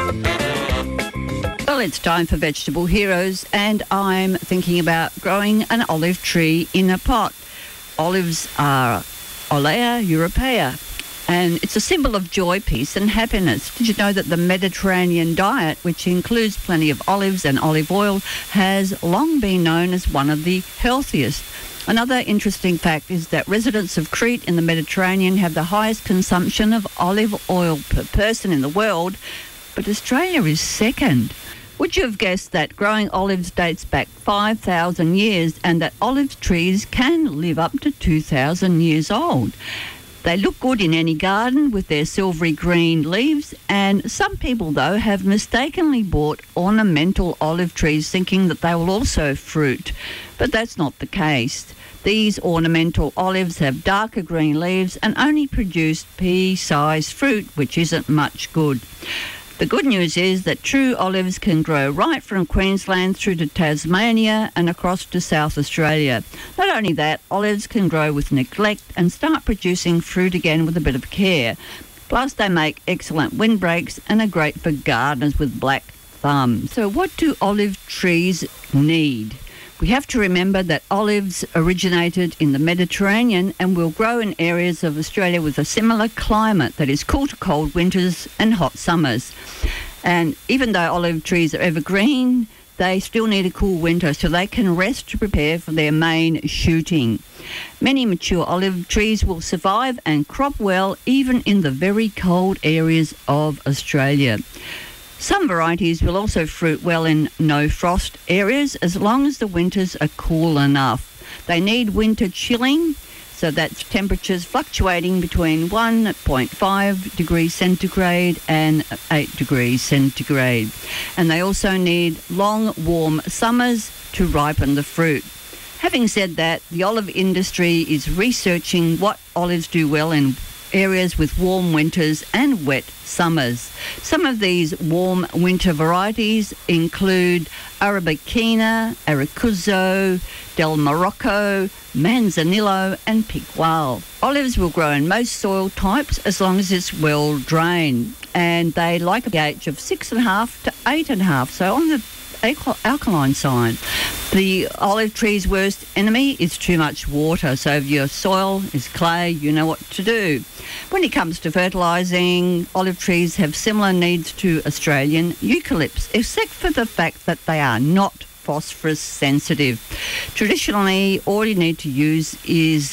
Well, it's time for Vegetable Heroes, and I'm thinking about growing an olive tree in a pot. Olives are Olea europaea, and it's a symbol of joy, peace and happiness. Did you know that the Mediterranean diet, which includes plenty of olives and olive oil, has long been known as one of the healthiest? Another interesting fact is that residents of Crete in the Mediterranean have the highest consumption of olive oil per person in the world, but Australia is second. Would you have guessed that growing olives dates back 5,000 years and that olive trees can live up to 2,000 years old? They look good in any garden with their silvery green leaves, and some people, though, have mistakenly bought ornamental olive trees thinking that they will also fruit. But that's not the case. These ornamental olives have darker green leaves and only produce pea-sized fruit, which isn't much good. The good news is that true olives can grow right from Queensland through to Tasmania and across to South Australia. Not only that, olives can grow with neglect and start producing fruit again with a bit of care. Plus, they make excellent windbreaks and are great for gardeners with black thumbs. So what do olive trees need? We have to remember that olives originated in the Mediterranean and will grow in areas of Australia with a similar climate, that is cool to cold winters and hot summers. And even though olive trees are evergreen, they still need a cool winter so they can rest to prepare for their main shooting. Many mature olive trees will survive and crop well even in the very cold areas of Australia. Some varieties will also fruit well in no-frost areas as long as the winters are cool enough. They need winter chilling, so that's temperatures fluctuating between 1.5 degrees centigrade and 8 degrees centigrade. And they also need long, warm summers to ripen the fruit. Having said that, the olive industry is researching what olives do well in areas with warm winters and wet summers. Some of these warm winter varieties include Arabiquina, Arecuso, Del Morocco, Manzanillo and Picual. Olives will grow in most soil types as long as it's well drained, and they like a pH of 6.5 to 8.5, so on the alkaline side. The olive tree's worst enemy is too much water, so if your soil is clay, you know what to do. When it comes to fertilising, olive trees have similar needs to Australian eucalypts, except for the fact that they are not phosphorus sensitive. Traditionally, all you need to use is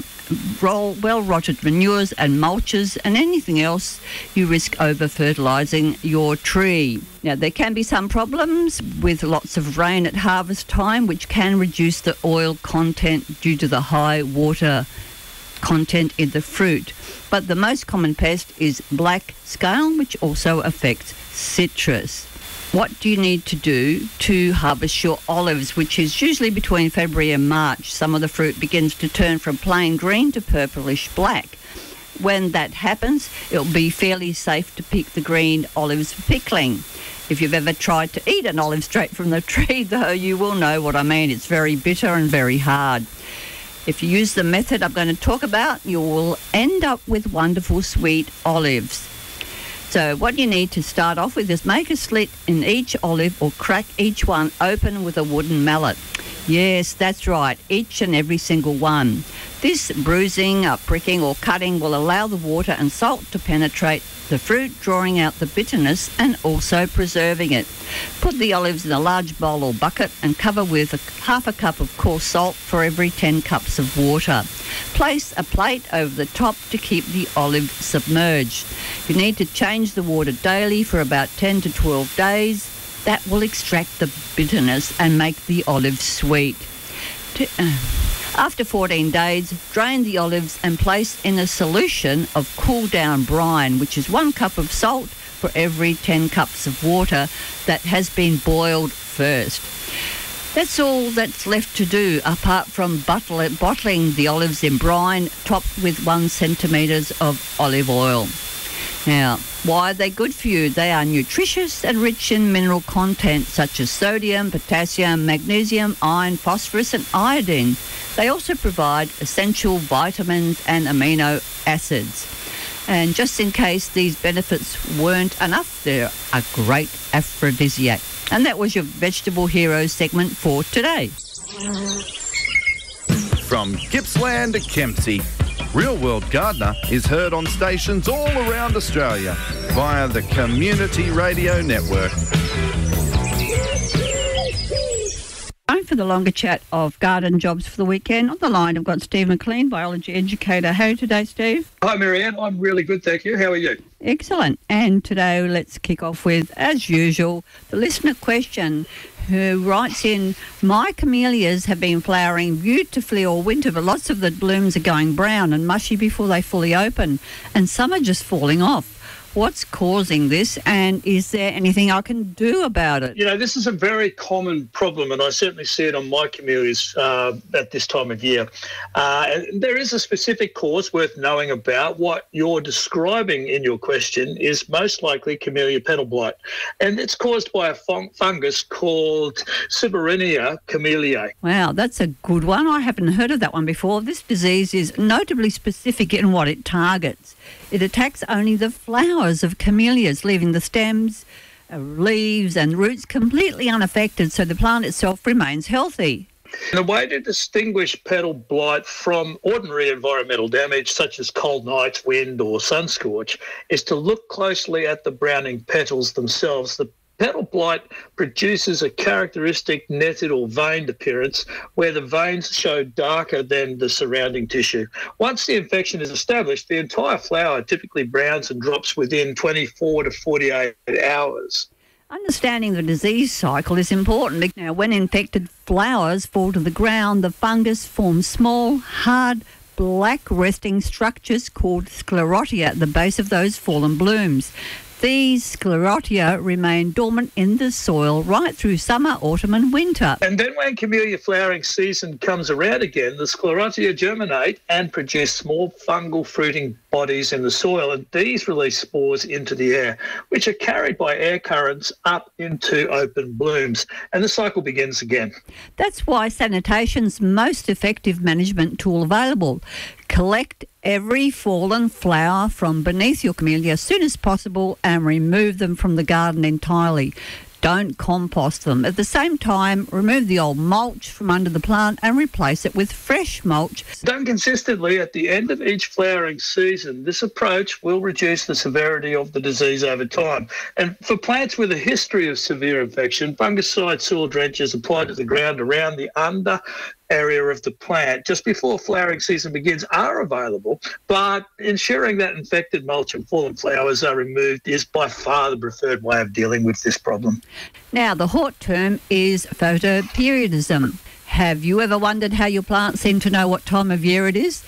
well-rotted manures and mulches, and anything else you risk over-fertilising your tree. Now, there can be some problems with lots of rain at harvest time, which can reduce the oil content due to the high water content in the fruit. But the most common pest is black scale, which also affects citrus. What do you need to do to harvest your olives, which is usually between February and March? Some of the fruit begins to turn from plain green to purplish black. When that happens, it'll be fairly safe to pick the green olives for pickling. If you've ever tried to eat an olive straight from the tree, though, you will know what I mean. It's very bitter and very hard. If you use the method I'm going to talk about, you will end up with wonderful sweet olives. So what you need to start off with is make a slit in each olive or crack each one open with a wooden mallet. Yes, that's right, each and every single one. This bruising, pricking or cutting will allow the water and salt to penetrate the fruit, drawing out the bitterness and also preserving it. Put the olives in a large bowl or bucket and cover with half a cup of coarse salt for every 10 cups of water. Place a plate over the top to keep the olive submerged. You need to change the water daily for about 10 to 12 days. That will extract the bitterness and make the olive sweet. After 14 days, drain the olives and place in a solution of cool-down brine, which is 1 cup of salt for every 10 cups of water that has been boiled first. That's all that's left to do, apart from bottling the olives in brine topped with 1 centimetre of olive oil. Now, why are they good for you? They are nutritious and rich in mineral content such as sodium, potassium, magnesium, iron, phosphorus and iodine. They also provide essential vitamins and amino acids. And just in case these benefits weren't enough, they're a great aphrodisiac. And that was your Vegetable Heroes segment for today. From Gippsland to Kempsey, Real World Gardener is heard on stations all around Australia via the Community Radio Network. Time for the longer chat of garden jobs for the weekend. On the line, I've got Steve McLean, biology educator. How are you today, Steve? Hi, Marianne. I'm really good, thank you. How are you? Excellent. And today, let's kick off with, as usual, the listener question who writes in, my camellias have been flowering beautifully all winter, but lots of the blooms are going brown and mushy before they fully open, and some are just falling off. What's causing this, and is there anything I can do about it? You know, this is a very common problem, and I certainly see it on my camellias at this time of year. And there is a specific cause worth knowing about. What you're describing in your question is most likely camellia petal blight, and it's caused by a fungus called Sibirenia camelliae. Wow, that's a good one. I haven't heard of that one before. This disease is notably specific in what it targets. It attacks only the flowers of camellias, leaving the stems, leaves and roots completely unaffected, so the plant itself remains healthy. The way to distinguish petal blight from ordinary environmental damage, such as cold nights, wind or sun scorch, is to look closely at the browning petals themselves. The petal blight produces a characteristic netted or veined appearance where the veins show darker than the surrounding tissue. Once the infection is established, the entire flower typically browns and drops within 24 to 48 hours. Understanding the disease cycle is important. Now, when infected flowers fall to the ground, the fungus forms small, hard, black resting structures called sclerotia at the base of those fallen blooms. These sclerotia remain dormant in the soil right through summer, autumn and winter. And then when camellia flowering season comes around again, the sclerotia germinate and produce small fungal fruiting bodies in the soil, and these release spores into the air, which are carried by air currents up into open blooms, and the cycle begins again. That's why sanitation's most effective management tool available. Collect every fallen flower from beneath your camellia as soon as possible and remove them from the garden entirely. Don't compost them. At the same time, remove the old mulch from under the plant and replace it with fresh mulch. Done consistently at the end of each flowering season, this approach will reduce the severity of the disease over time. And for plants with a history of severe infection, fungicide soil drenches applied to the ground around the under area of the plant just before flowering season begins are available, but ensuring that infected mulch and fallen flowers are removed is by far the preferred way of dealing with this problem. Now, the hot term is photoperiodism. Have you ever wondered how your plants seem to know what time of year it is?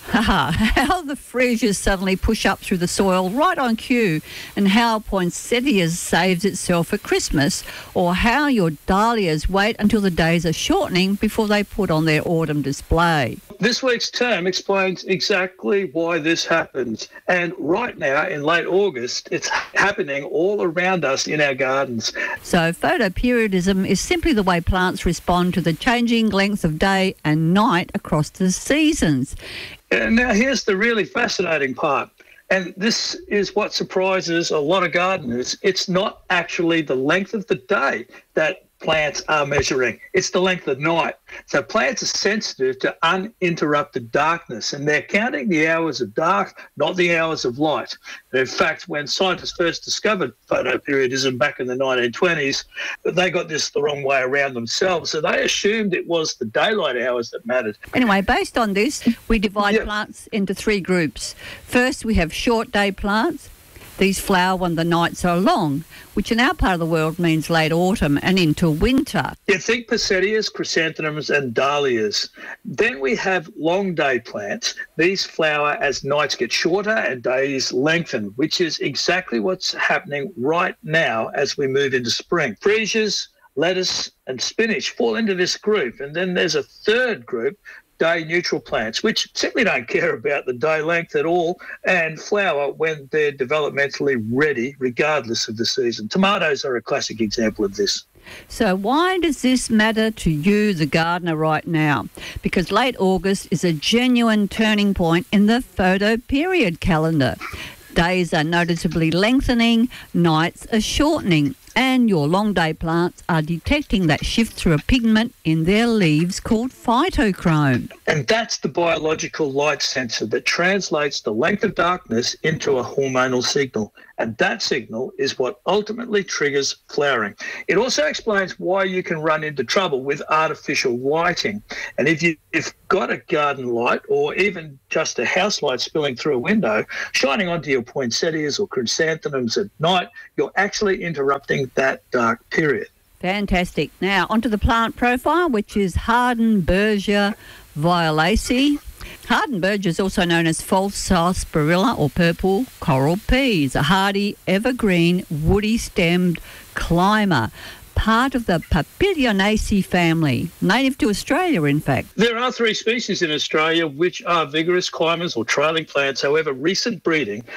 How the freesias suddenly push up through the soil right on cue, and how poinsettias saves itself for Christmas, or how your dahlias wait until the days are shortening before they put on their autumn display. This week's term explains exactly why this happens. And right now, in late August, it's happening all around us in our gardens. So photoperiodism is simply the way plants respond to the changing length of day and night across the seasons. And now here's the really fascinating part. And this is what surprises a lot of gardeners. It's not actually the length of the day that plants are measuring. It's the length of night. So plants are sensitive to uninterrupted darkness, and they're counting the hours of dark, not the hours of light. And in fact, when scientists first discovered photoperiodism back in the 1920s, they got this the wrong way around themselves. So they assumed it was the daylight hours that mattered. Anyway, based on this, we divide plants into three groups. First, we have short day plants. These flower when the nights are long, which in our part of the world means late autumn and into winter. You think poinsettias, chrysanthemums and dahlias. Then we have long day plants. These flower as nights get shorter and days lengthen, which is exactly what's happening right now as we move into spring. Freesias, lettuce and spinach fall into this group. And then there's a third group, day neutral plants, which simply don't care about the day length at all and flower when they're developmentally ready regardless of the season. Tomatoes are a classic example of this. So why does this matter to you, the gardener, right now? Because late August is a genuine turning point in the photoperiod calendar. Days are noticeably lengthening, nights are shortening, and your long day plants are detecting that shift through a pigment in their leaves called phytochrome. And that's the biological light sensor that translates the length of darkness into a hormonal signal. And that signal is what ultimately triggers flowering. It also explains why you can run into trouble with artificial lighting. And if you've got a garden light or even just a house light spilling through a window, shining onto your poinsettias or chrysanthemums at night, you're actually interrupting that dark period. Fantastic. Now, onto the plant profile, which is Hardenbergia violacea. Hardenbergia is also known as false sarsaparilla or purple coral peas, a hardy, evergreen, woody-stemmed climber, part of the Papilionaceae family, native to Australia, in fact. There are 3 species in Australia which are vigorous climbers or trailing plants. However, recent breeding